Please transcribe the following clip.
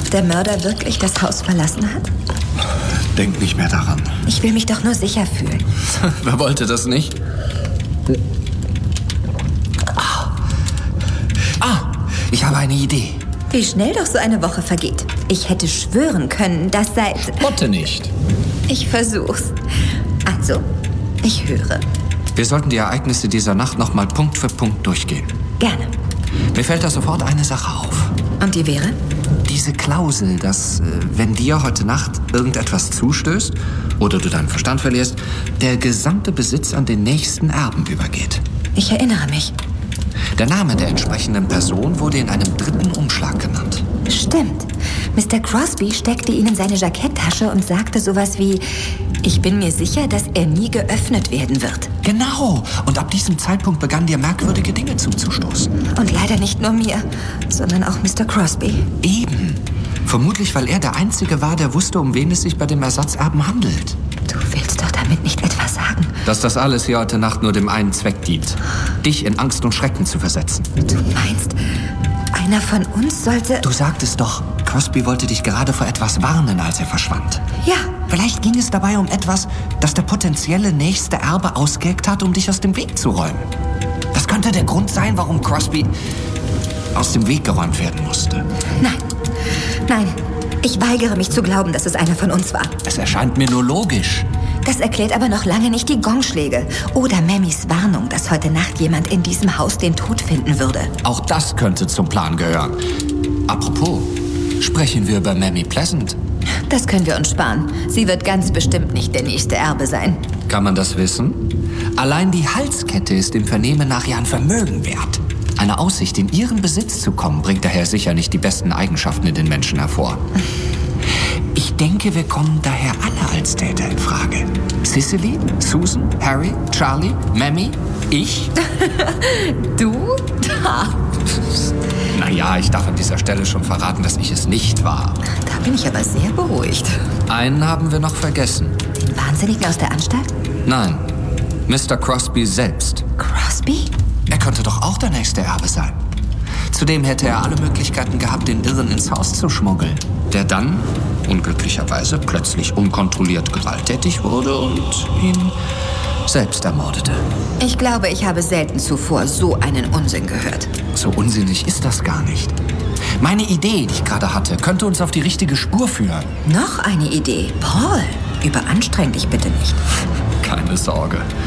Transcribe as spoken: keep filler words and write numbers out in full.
ob der Mörder wirklich das Haus verlassen hat? Denk nicht mehr daran. Ich will mich doch nur sicher fühlen. Wer wollte das nicht? Ah. ah, ich habe eine Idee. Wie schnell doch so eine Woche vergeht. Ich hätte schwören können, dass seit... Spotte nicht. Ich versuch's. Also, ich höre. Wir sollten die Ereignisse dieser Nacht noch mal Punkt für Punkt durchgehen. Gerne. Mir fällt da sofort eine Sache auf. Und die wäre? Diese Klausel, dass, äh, wenn dir heute Nacht irgendetwas zustößt oder du deinen Verstand verlierst, der gesamte Besitz an den nächsten Erben übergeht. Ich erinnere mich. Der Name der entsprechenden Person wurde in einem dritten Umschlag genannt. Stimmt. Mister Crosby steckte ihn in seine Jacketttasche und sagte sowas wie: Ich bin mir sicher, dass er nie geöffnet werden wird. Genau. Und ab diesem Zeitpunkt begannen dir merkwürdige Dinge zuzustoßen. Und leider nicht nur mir, sondern auch Mister Crosby. Eben. Vermutlich, weil er der Einzige war, der wusste, um wen es sich bei dem Ersatzerben handelt. Du willst doch damit nicht etwas sagen? Dass das alles hier heute Nacht nur dem einen Zweck dient. Dich in Angst und Schrecken zu versetzen. Du meinst, einer von uns sollte... Du sagtest doch, Crosby wollte dich gerade vor etwas warnen, als er verschwand. Ja. Vielleicht ging es dabei um etwas, das der potenzielle nächste Erbe ausgeheckt hat, um dich aus dem Weg zu räumen. Das könnte der Grund sein, warum Crosby aus dem Weg geräumt werden musste. Nein, nein. Ich weigere mich zu glauben, dass es einer von uns war. Es erscheint mir nur logisch. Das erklärt aber noch lange nicht die Gongschläge oder Mammys Warnung, dass heute Nacht jemand in diesem Haus den Tod finden würde. Auch das könnte zum Plan gehören. Apropos, sprechen wir über Mammy Pleasant? Das können wir uns sparen. Sie wird ganz bestimmt nicht der nächste Erbe sein. Kann man das wissen? Allein die Halskette ist dem Vernehmen nach ja ein Vermögen wert. Eine Aussicht, in ihren Besitz zu kommen, bringt daher sicher nicht die besten Eigenschaften in den Menschen hervor. Ich denke, wir kommen daher alle als Täter in Frage. Cicely, Susan, Harry, Charlie, Mammy, ich. Du? Naja, ich darf an dieser Stelle schon verraten, dass ich es nicht war. Da bin ich aber sehr beruhigt. Einen haben wir noch vergessen. Den Wahnsinnigen aus der Anstalt? Nein, Mister Crosby selbst. Crosby? Er könnte doch auch der nächste Erbe sein. Zudem hätte er alle Möglichkeiten gehabt, den Irren ins Haus zu schmuggeln, der dann, unglücklicherweise, plötzlich unkontrolliert gewalttätig wurde und ihn selbst ermordete. Ich glaube, ich habe selten zuvor so einen Unsinn gehört. So unsinnig ist das gar nicht. Meine Idee, die ich gerade hatte, könnte uns auf die richtige Spur führen. Noch eine Idee. Paul, überanstreng dich bitte nicht. Keine Sorge.